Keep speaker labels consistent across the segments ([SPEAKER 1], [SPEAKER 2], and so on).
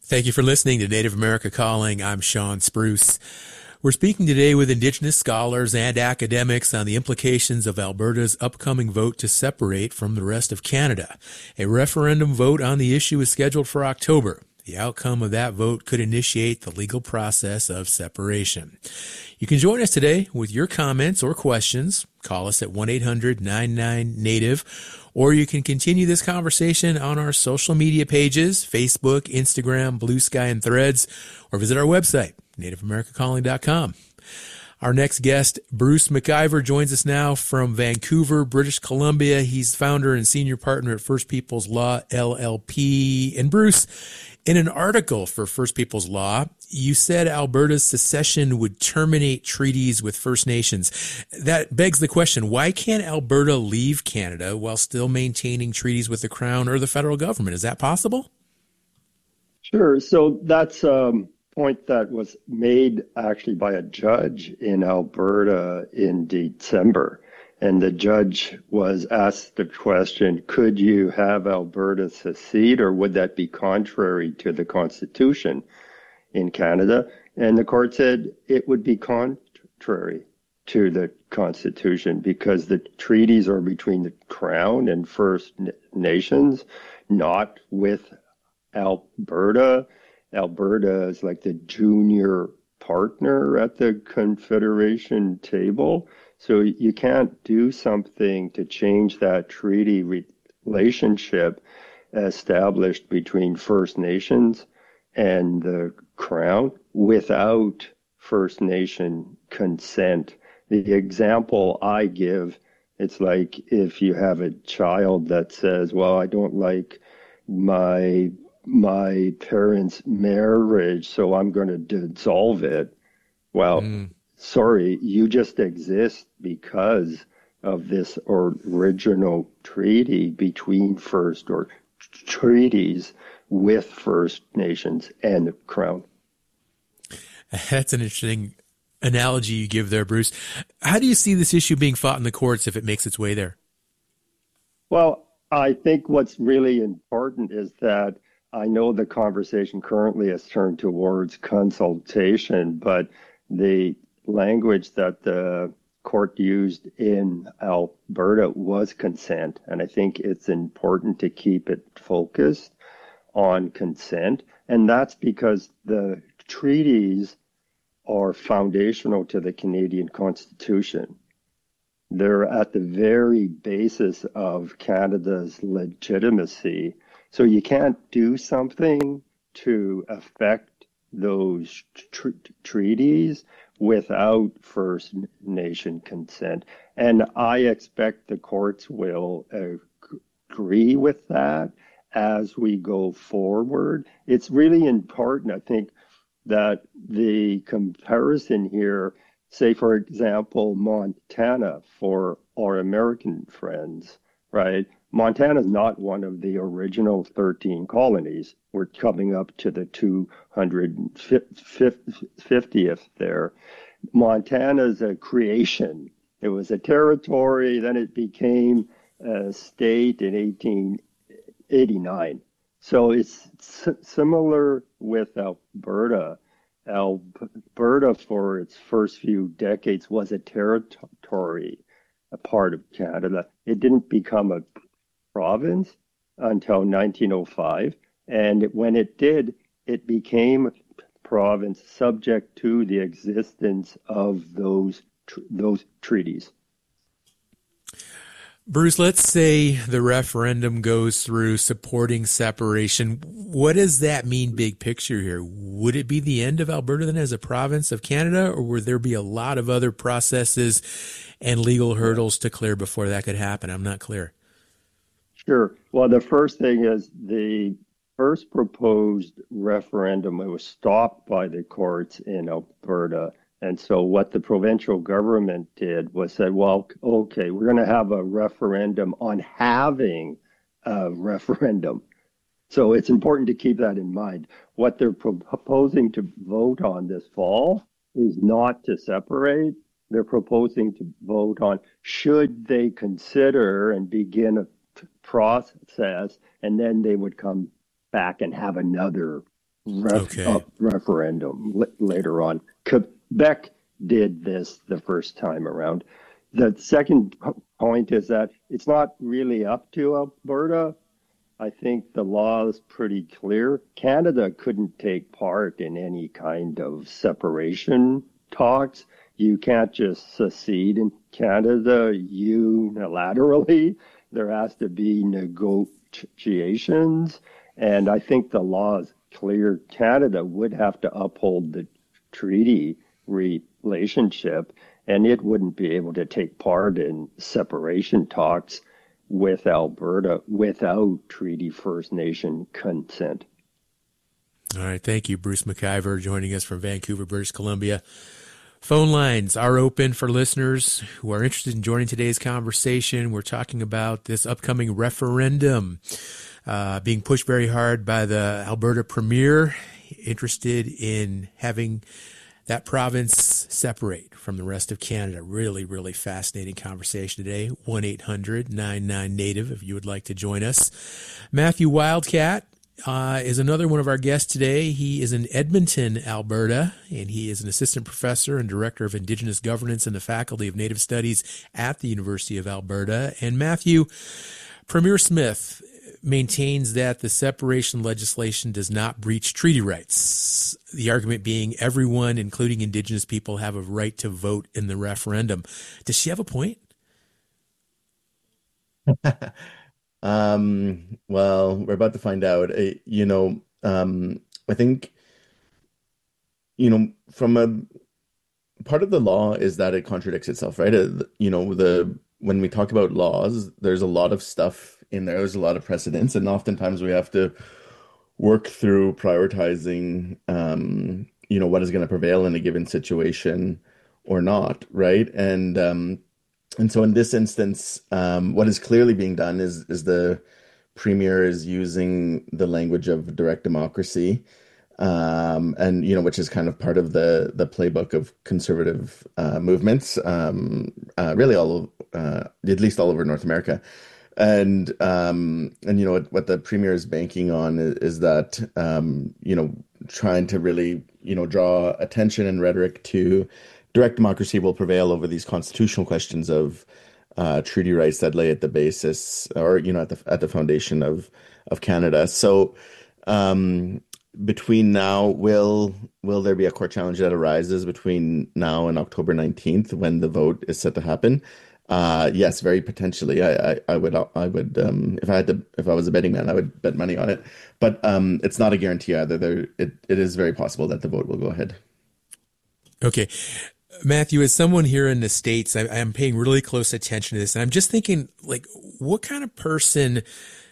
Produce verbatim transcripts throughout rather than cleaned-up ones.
[SPEAKER 1] Thank you for listening to Native America Calling. I'm Sean Spruce. We're speaking today with Indigenous scholars and academics on the implications of Alberta's upcoming vote to separate from the rest of Canada. A referendum vote on the issue is scheduled for October. The outcome of that vote could initiate the legal process of separation. You can join us today with your comments or questions. Call us at one eight hundred nine nine native, or you can continue this conversation on our social media pages, Facebook, Instagram, Blue Sky, and Threads, or visit our website, native america calling dot com. Our next guest, Bruce McIver, joins us now from Vancouver, British Columbia. He's founder and senior partner at First Peoples Law, L L P. And Bruce, in an article for First Peoples Law, you said Alberta's secession would terminate treaties with First Nations. That begs the question, why can't Alberta leave Canada while still maintaining treaties with the Crown or the federal government? Is that possible?
[SPEAKER 2] Sure. So that's um point that was made actually by a judge in Alberta in December. And the judge was asked the question, could you have Alberta secede, or would that be contrary to the Constitution in Canada? And the court said it would be contrary to the Constitution because the treaties are between the Crown and First Nations, not with Alberta. Alberta is like the junior partner at the Confederation table. So you can't do something to change that treaty relationship established between First Nations and the Crown without First Nation consent. The example I give, it's like if you have a child that says, well, I don't like my my parents' marriage, so I'm going to dissolve it. Well, mm. sorry, you just exist because of this original treaty between First or treaties with First Nations and the Crown.
[SPEAKER 1] That's an interesting analogy you give there, Bruce. How do you see this issue being fought in the courts if it makes its way there?
[SPEAKER 2] Well, I think what's really important is that I know the conversation currently has turned towards consultation, but the language that the court used in Alberta was consent. And I think it's important to keep it focused on consent. And that's because the treaties are foundational to the Canadian Constitution. They're at the very basis of Canada's legitimacy. So you can't do something to affect those tr- treaties without First Nation consent. And I expect the courts will uh, agree with that as we go forward. It's really important, I think, that the comparison here, say, for example, Montana for our American friends, right? Montana is not one of the original thirteen colonies. We're coming up to the two hundred fiftieth there. Montana is a creation. It was a territory, then it became a state in eighteen eighty-nine. So it's s- similar with Alberta. Alberta, for its first few decades, was a territory, a part of Canada. It didn't become a province until nineteen oh five, and when it did, it became a province subject to the existence of those tr- those treaties.
[SPEAKER 1] Bruce, let's say the referendum goes through supporting separation. What does that mean big picture here? Would it be the end of Alberta then as a province of Canada, or would there be a lot of other processes and legal hurdles to clear before that could happen? I'm not clear.
[SPEAKER 2] Sure. Well, the first thing is the first proposed referendum, it was stopped by the courts in Alberta. And so what the provincial government did was said, well, okay, we're going to have a referendum on having a referendum. So it's important to keep that in mind. What they're proposing to vote on this fall is not to separate. They're proposing to vote on should they consider and begin a process, and then they would come back and have another ref, uh,
[SPEAKER 1] Okay.
[SPEAKER 2] referendum l- later on. Quebec did this the first time around. The second point is that it's not really up to Alberta. I think the law is pretty clear. Canada couldn't take part in any kind of separation talks. You can't just secede in Canada unilaterally. There has to be negotiations. And I think the law is clear. Canada would have to uphold the treaty relationship, and it wouldn't be able to take part in separation talks with Alberta without Treaty First Nation consent.
[SPEAKER 1] All right. Thank you, Bruce McIver, joining us from Vancouver, British Columbia. Phone lines are open for listeners who are interested in joining today's conversation. We're talking about this upcoming referendum uh, being pushed very hard by the Alberta Premier, interested in having that province separate from the rest of Canada. Really, really fascinating conversation today. one eight hundred nine nine native if you would like to join us. Matthew Wildcat uh, is another one of our guests today. He is in Edmonton, Alberta, and he is an assistant professor and director of Indigenous governance in the Faculty of Native Studies at the University of Alberta. And Matthew, Premier Smith maintains that the separation legislation does not breach treaty rights. The argument being everyone, including Indigenous people, have a right to vote in the referendum. Does she have a point?
[SPEAKER 3] Um, well, we're about to find out. Uh, you know, um, I think, you know, from a part of the law is that it contradicts itself, right? Uh, you know, the when we talk about laws, there's a lot of stuff in there. There's a lot of precedents, and oftentimes we have to work through prioritizing, um, you know, what is going to prevail in a given situation or not, right? And um, and so in this instance, um, what is clearly being done is is the premier is using the language of direct democracy, um, and you know, which is kind of part of the the playbook of conservative uh, movements, um, uh, really all uh, at least all over North America. And um, and you know what, what the premier is banking on is, is that um, you know trying to really you know draw attention and rhetoric to direct democracy will prevail over these constitutional questions of uh, treaty rights that lay at the basis or you know at the at the foundation of of Canada. So um, between now, will will there be a court challenge that arises between now and October nineteenth when the vote is set to happen? Uh, yes, very potentially. I, I, I would, I would, um, if I had to, if I was a betting man, I would bet money on it. But um, it's not a guarantee either. There, it, it is very possible that the vote will go ahead.
[SPEAKER 1] Okay. Matthew, as someone here in the States, I, I'm paying really close attention to this. And I'm just thinking, like, what kind of person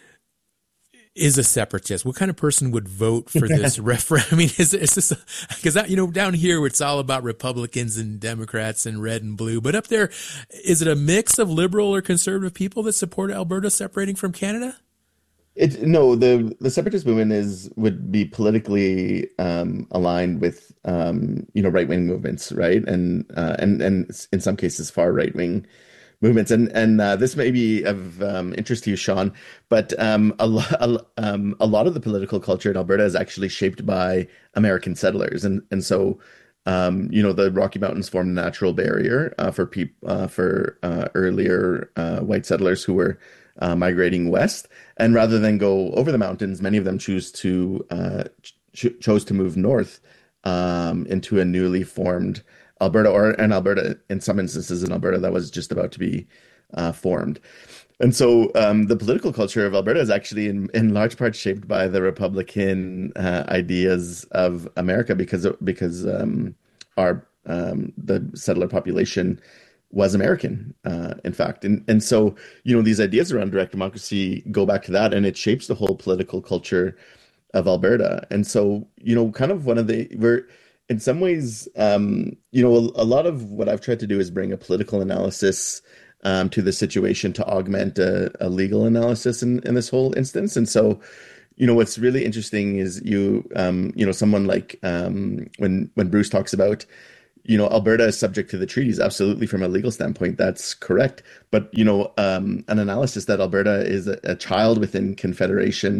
[SPEAKER 1] is a separatist? What kind of person would vote for this referendum? I mean, is, is this, because, you know, down here it's all about Republicans and Democrats and red and blue. But up there, is it a mix of liberal or conservative people that support Alberta separating from Canada?
[SPEAKER 3] It no, the the separatist movement is would be politically um, aligned with um, you know right wing movements, right, and uh, and and in some cases far right wing movements, and and uh, this may be of um, interest to you, Sean, but um, a lot a, um, a lot of the political culture in Alberta is actually shaped by American settlers, and and so. Um, you know, the Rocky Mountains formed a natural barrier uh, for peop uh, for uh, earlier uh, white settlers who were uh, migrating west. And rather than go over the mountains, many of them choose to uh, ch chose to move north um, into a newly formed Alberta, or an Alberta, in some instances, in Alberta that was just about to be uh, formed. And so um, the political culture of Alberta is actually in, in large part shaped by the Republican uh, ideas of America because because um, our um, the settler population was American, uh, in fact. And and so, you know, these ideas around direct democracy go back to that, and it shapes the whole political culture of Alberta. And so, you know, kind of one of the, we're, in some ways, um, you know, a, a lot of what I've tried to do is bring a political analysis Um, to the situation to augment a, a legal analysis in, in this whole instance. And so, you know, what's really interesting is you, um, you know, someone like um, when when Bruce talks about, you know, Alberta is subject to the treaties, absolutely from a legal standpoint, that's correct. But, you know, um, an analysis that Alberta is a, a child within Confederation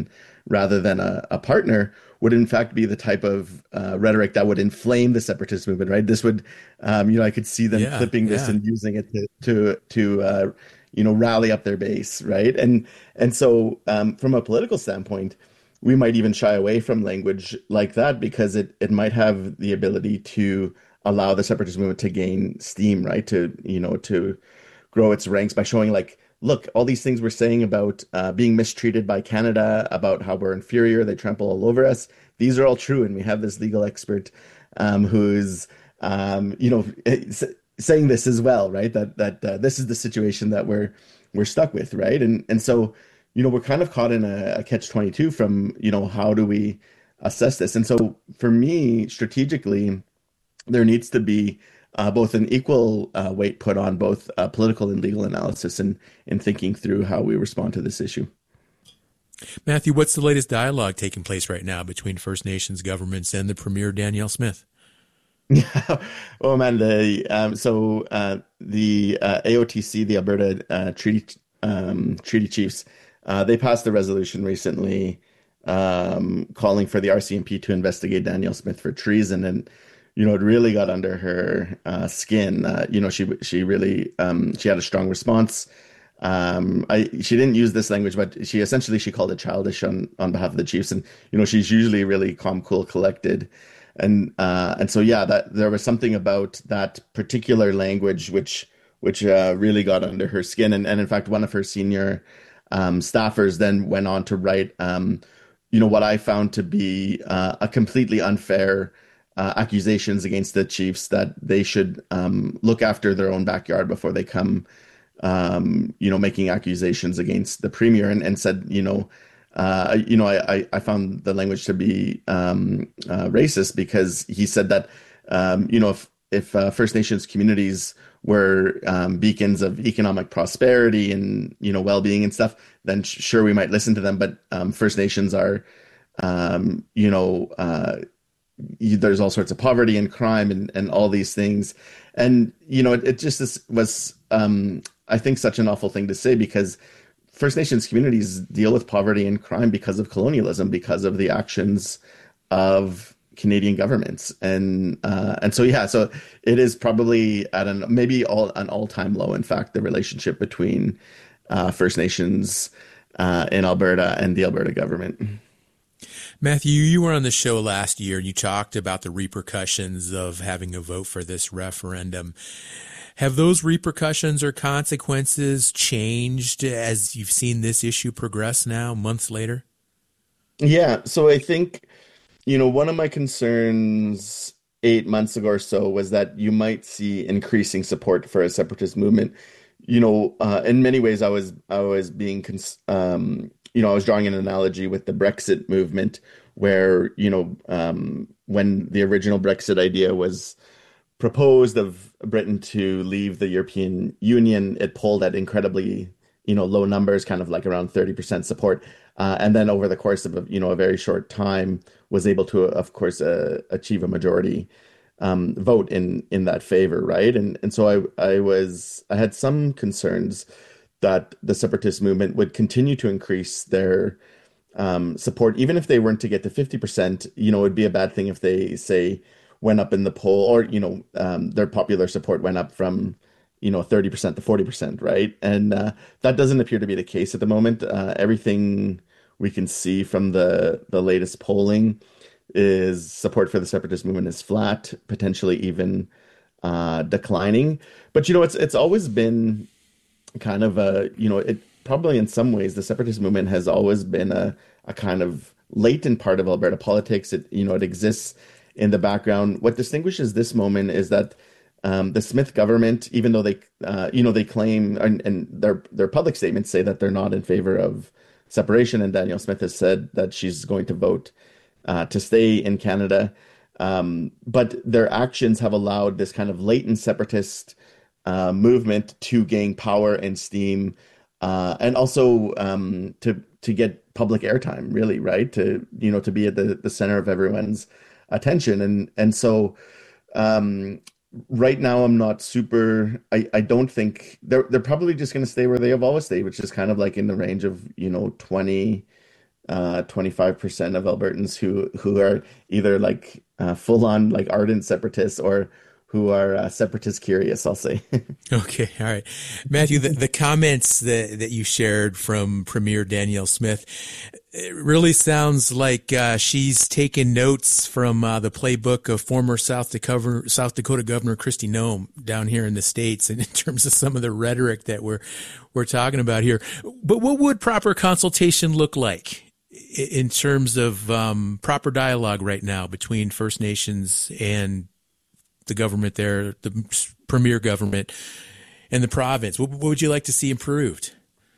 [SPEAKER 3] rather than a, a partner would in fact be the type of uh, rhetoric that would inflame the separatist movement, right? This would, um, you know, I could see them
[SPEAKER 1] Yeah,
[SPEAKER 3] clipping this
[SPEAKER 1] yeah.
[SPEAKER 3] and using it to to to uh, you know, rally up their base, right? And and so um, from a political standpoint, we might even shy away from language like that because it it might have the ability to allow the separatist movement to gain steam, right? To, you know, to grow its ranks by showing like, look, all these things we're saying about uh, being mistreated by Canada, about how we're inferior, they trample all over us. These are all true, and we have this legal expert um, who's, um, you know, saying this as well, right? That that uh, this is the situation that we're we're stuck with, right? And and so, you know, we're kind of caught in a, a catch twenty-two from, you know, how do we assess this? And so, for me, strategically, there needs to be uh, both an equal uh, weight put on both uh, political and legal analysis and in thinking through how we respond to this issue.
[SPEAKER 1] Matthew, what's the latest dialogue taking place right now between First Nations governments and the Premier Danielle Smith?
[SPEAKER 3] Yeah. Oh man, the um, so uh, the uh, A O T C, the Alberta uh, Treaty um, Treaty Chiefs, uh, they passed a resolution recently um, calling for the R C M P to investigate Danielle Smith for treason, and you know it really got under her uh, skin. Uh, you know she she really um, she had a strong response. Um, I she didn't use this language, but she essentially she called it childish on on behalf of the Chiefs, and you know she's usually really calm, cool, collected. And uh, and so yeah, that there was something about that particular language which which uh, really got under her skin. And and in fact, one of her senior um, staffers then went on to write, um, you know, what I found to be uh, a completely unfair uh, accusations against the Chiefs that they should um, look after their own backyard before they come, um, you know, making accusations against the premier. And and said, you know. Uh, you know, I, I found the language to be um, uh, racist because he said that, um, you know, if, if uh, First Nations communities were um, beacons of economic prosperity and, you know, well-being and stuff, then sh- sure, we might listen to them. But um, First Nations are, um, you know, uh, there's all sorts of poverty and crime and, and all these things. And, you know, it, it just is, was, um, I think, such an awful thing to say because First Nations communities deal with poverty and crime because of colonialism, because of the actions of Canadian governments, and uh, and so yeah, so it is probably at an maybe all an all time low. In fact, the relationship between uh, First Nations uh, in Alberta and the Alberta government.
[SPEAKER 1] Matthew, you were on the show last year and you talked about the repercussions of having a vote for this referendum. Have those repercussions or consequences changed as you've seen this issue progress now, months later?
[SPEAKER 3] Yeah, so I think, you know, one of my concerns eight months ago or so was that you might see increasing support for a separatist movement. You know, uh, in many ways, I was I was being, cons um, you know, I was drawing an analogy with the Brexit movement, where you know, um, when the original Brexit idea was proposed of Britain to leave the European Union, it polled at incredibly, you know, low numbers, kind of like around thirty percent support. Uh, and then over the course of, a, you know, a very short time was able to, of course, uh, achieve a majority um, vote in in that favor, right? And and so I I was I had some concerns that the separatist movement would continue to increase their um, support, even if they weren't to get to fifty percent. You know, it would be a bad thing if they say went up in the poll, or you know, um, their popular support went up from you know thirty percent to forty percent, right? And uh, that doesn't appear to be the case at the moment. Uh, everything we can see from the the latest polling is support for the separatist movement is flat, potentially even uh, declining. But you know, it's it's always been kind of a, you know, it probably in some ways the separatist movement has always been a, a kind of latent part of Alberta politics. It, you know, it exists in the background. What distinguishes this moment is that um, the Smith government, even though they, uh, you know, they claim and, and their their public statements say that they're not in favor of separation, and Danielle Smith has said that she's going to vote uh, to stay in Canada. Um, but their actions have allowed this kind of latent separatist uh, movement to gain power and steam, uh, and also um, to to get public airtime, really, right? To you know to be at the, the center of everyone's attention, and and so um, right now I'm not super. I I don't think they're they're probably just going to stay where they have always stayed, which is kind of like in the range of you know twenty uh, twenty-five percent of Albertans who who are either like uh, full on like ardent separatists or who are uh, separatist curious, I'll say.
[SPEAKER 1] Okay. All right. Matthew, the, the comments that, that you shared from Premier Danielle Smith, it really sounds like uh, she's taken notes from uh, the playbook of former South Dakota, South Dakota Governor Kristi Noem down here in the States, and in terms of some of the rhetoric that we're we're talking about here. But what would proper consultation look like in terms of um, proper dialogue right now between First Nations and the government there, the premier government, and the province? What, what would you like to see improved?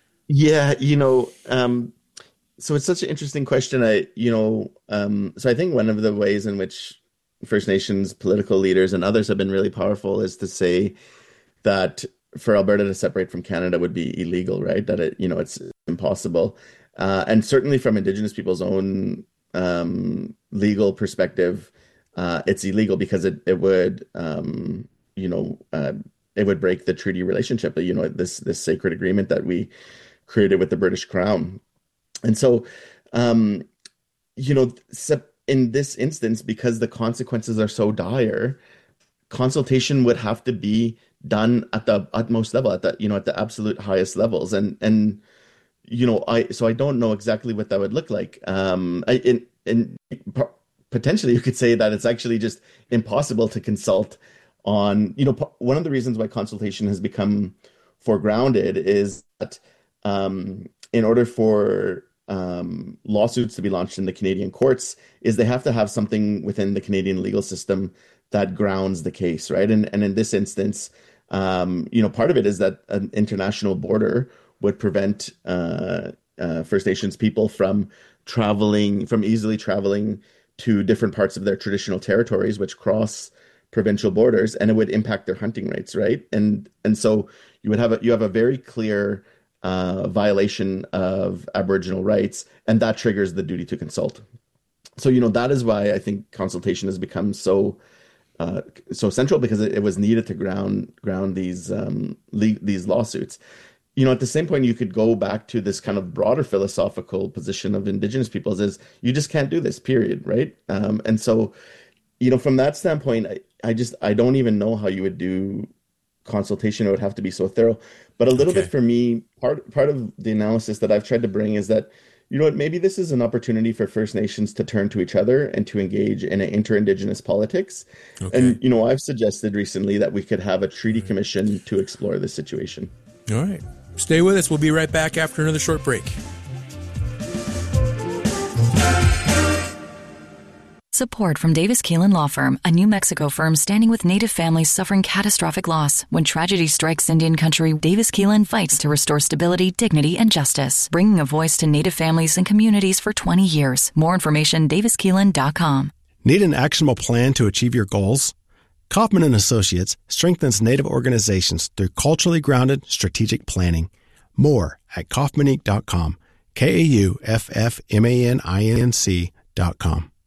[SPEAKER 3] Yeah, you know, um, so it's such an interesting question. I, you know, um, so I think one of the ways in which First Nations political leaders and others have been really powerful is to say that for Alberta to separate from Canada would be illegal, right? That it, you know, it's impossible. Uh, and certainly from Indigenous people's own um, legal perspective, Uh, it's illegal because it it would um, you know uh, it would break the treaty relationship, you know, this this sacred agreement that we created with the British Crown. And so um, you know in this instance, because the consequences are so dire, consultation would have to be done at the utmost level, at the you know at the absolute highest levels. And and you know I so I don't know exactly what that would look like. Um, I, in in Potentially, you could say that it's actually just impossible to consult on, you know, one of the reasons why consultation has become foregrounded is that um, in order for um, lawsuits to be launched in the Canadian courts, is they have to have something within the Canadian legal system that grounds the case, right? And and in this instance, um, you know, part of it is that an international border would prevent uh, uh, First Nations people from traveling, from easily traveling to different parts of their traditional territories, which cross provincial borders, and it would impact their hunting rights, right? And and so you would have a you have a very clear uh, violation of Aboriginal rights, and that triggers the duty to consult. So you know that is why I think consultation has become so uh, so central, because it, it was needed to ground ground these um, le- these lawsuits. You know, at the same point, you could go back to this kind of broader philosophical position of Indigenous peoples is you just can't do this, period, right? Um, and so, you know, from that standpoint, I, I just, I don't even know how you would do consultation. It would have to be so thorough. But a little
[SPEAKER 1] Okay.
[SPEAKER 3] bit for me, part part of the analysis that I've tried to bring is that, you know what, maybe this is an opportunity for First Nations to turn to each other and to engage in an inter-Indigenous politics.
[SPEAKER 1] Okay.
[SPEAKER 3] And, you know, I've suggested recently that we could have a treaty commission to explore this situation.
[SPEAKER 1] All right. Stay with us. We'll be right back after another short break.
[SPEAKER 4] Support from Davis Keelan Law Firm, a New Mexico firm standing with Native families suffering catastrophic loss. When tragedy strikes Indian country, Davis Keelan fights to restore stability, dignity, and justice, bringing a voice to Native families and communities for twenty years. More information, davis keelan dot com.
[SPEAKER 5] Need an actionable plan to achieve your goals? Kaufman and Associates strengthens Native organizations through culturally grounded strategic planning. More at kaufman inc dot com, K A U F F M A N I N C dot com.